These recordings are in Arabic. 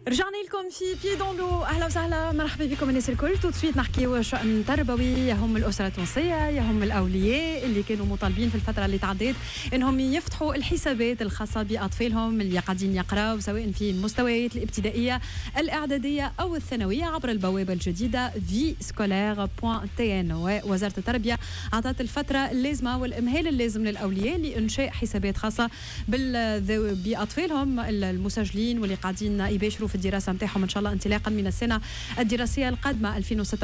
رجعنا لكم في بيدونلو. اهلا وسهلا، مرحبا بكم الناس الكل. تو سويت نحكيو شأن تربوي، يهم الاسره التونسيه، يهم الاولياء اللي كانوا مطالبين في الفتره اللي تعدت انهم يفتحوا الحسابات الخاصه باطفالهم اللي قاعدين يقراوا سواء في المستويات الابتدائيه الاعداديه او الثانويه عبر البوابه الجديده viscolaire.tn. ووزاره التربيه اعطت الفتره اللازمه والامهال اللازم للاولياء لانشاء حسابات خاصه باطفالهم المسجلين واللي قاعدين يباشروا في الدراسه نتاعهم ان شاء الله انطلاقا من السنه الدراسيه القادمه 2026-2027.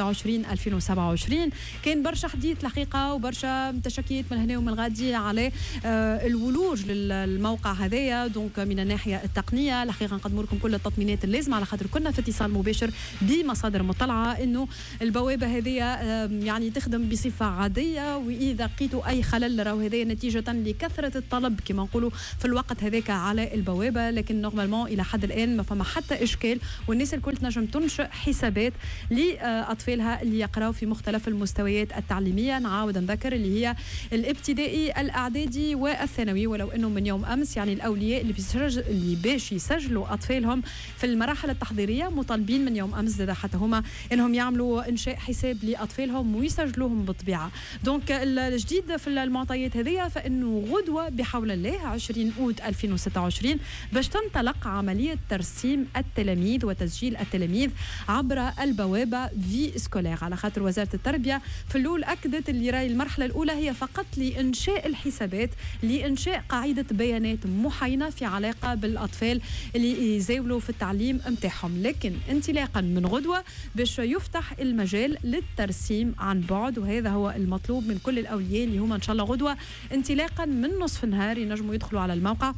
كان برشا حديث الحقيقه وبرشا تشكيت من هنا ومن غادي على الولوج للموقع هذايا. دونك من الناحيه التقنيه الحقيقه نقدم لكم كل التطمينات اللازمه على خاطر كنا في اتصال مباشر بمصادر مطلعه انه البوابه هذيا يعني تخدم بصفه عاديه، واذا لقيتوا اي خلل راهو هذايا نتيجه لكثره الطلب كما نقولوا في الوقت هذاك على البوابه، لكن نورمالمون الى حد الان ما فما حتى اشكال، والناس الكل تنجم تنشئ حسابات لاطفالها اللي يقراوا في مختلف المستويات التعليميه. نعاود نذكر اللي هي الابتدائي الاعدادي والثانوي، ولو انه من يوم امس يعني الاولياء اللي باش يسجلوا اطفالهم في المراحل التحضيريه مطالبين من يوم امس زاد حتى هما انهم يعملوا انشاء حساب لاطفالهم ويسجلوهم بالطبيعه. دونك الجديد في المعطيات هذه فانه غدوه بحول الله 20 اوت 2026 باش تنطلق عمليه ترسيم التلاميذ وتسجيل التلاميذ عبر البوابه في سكولير، على خاطر وزاره التربيه في الاول اكدت اللي راي المرحله الاولى هي فقط لانشاء الحسابات، لانشاء قاعده بيانات محاينه في علاقه بالاطفال اللي يزاولوا في التعليم نتاعهم، لكن انطلاقا من غدوه باش يفتح المجال للترسيم عن بعد، وهذا هو المطلوب من كل الاولياء اللي هما ان شاء الله غدوه انطلاقا من نصف النهار ينجموا يدخلوا على الموقع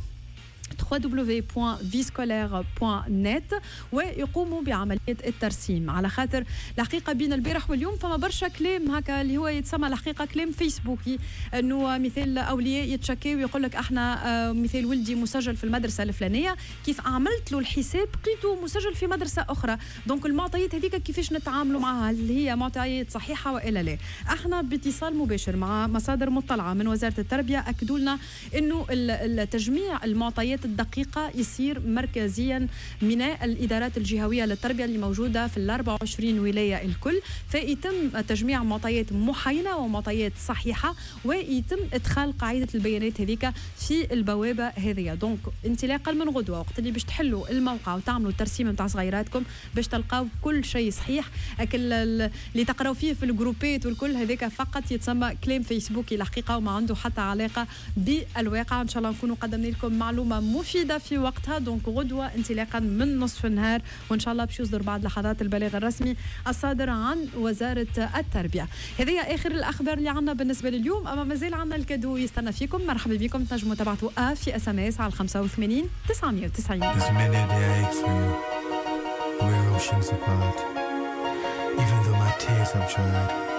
www.viscolaire.net ويقوموا بعملية الترسيم. على خاطر الحقيقة بين البارح واليوم فما برشا كلام هكا اللي هو يتسمى الحقيقة كلام فيسبوكي، انه مثال اولياء يتشكي ويقول لك احنا مثال ولدي مسجل في المدرسة الفلانية، كيف عملت له الحساب لقيته مسجل في مدرسة اخرى، دونك المعطيات هذيك كيفاش نتعاملوا معها، هل هي معطيات صحيحة والا لا؟ احنا باتصال مباشر مع مصادر مطلعة من وزارة التربية اكدوا لنا انه التجميع المعطيات الدقيقة يصير مركزيا من الإدارات الجهوية للتربية اللي موجودة في 24 ولاية الكل، فيتم تجميع معطيات محاينة ومعطيات صحيحة ويتم إدخال قاعدة البيانات هذيك في البوابة هذه. دونك انطلاقا من غدوة وقت اللي باش تحلوا الموقع وتعملوا الترسيم نتاع صغيراتكم باش تلقاو كل شيء صحيح، اللي تقراو فيه في الجروبات والكل هذاك فقط يتسمى كلام فيسبوكي الحقيقة وما عنده حتى علاقة بالواقع. إن شاء الله نكونوا قدمنا لكم معلومة مفيدة في وقتها. دونك غدوة انطلاقا من نصف النهار وإن شاء الله باش يصدر بعد لحظات البلاغ الرسمي الصادر عن وزارة التربية. هذه آخر الأخبار اللي عنا بالنسبة لليوم، أما مازال عنا الكادو يستنى فيكم. مرحبا بكم، تنجموا تبعتوا في SMS على 85 990. We're oceans apart. Even though my tears have dried,